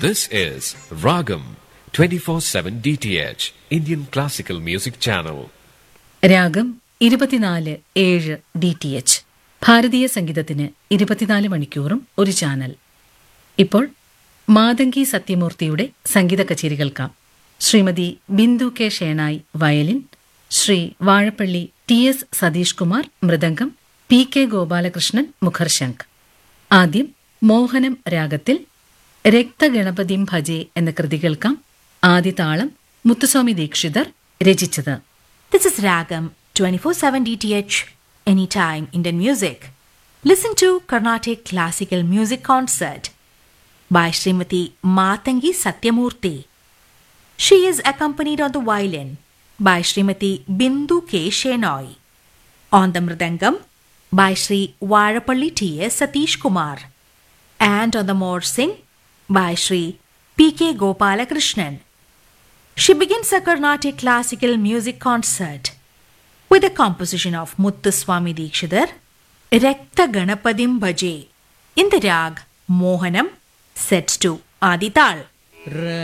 This is Ragam 24/7 DTH Indian Classical Music Channel. രാഗം 24/7 DTH ഭാരതീയ സംഗീതത്തിന് 24 മണിക്കൂറും ഒരു ചാനൽ. ഇപ്പോൾ മാതങ്കി സത്യമൂർത്തിയുടെ സംഗീത കച്ചേരി കേൾക്കാം. Shrimati Bindu K Shenoy violin, Shri Vazhappally TS Satheesh Kumar mridangam, PK Gopalakrishnan മുഖർശംഖ്. ആദ്യം മോഹനം രാഗത്തിൽ രക്തഗണപതിം ഭജേ എന്ന കൃതി കേൾക്കാം. ആദ്യ താളം മുത്തുസ്വാമി ദീക്ഷിതർ രചിച്ചത്. This is Ragam 24/7 DTH Anytime Indian Music. Listen to Carnatic Classical Music Concert by Srimati Matangi Satyamurthy. She is accompanied on the violin by Srimati Bindu K. Shenoy, on the mridangam by Sri Varapalli TS Satish Kumar, and on the morsing by Sri PK Gopalakrishnan. She begins a Carnatic classical music concert with a composition of Muthuswami Dikshidhar, Rakta Ganapadim Bhaje, in the rag Mohanam, set to Adi Tal.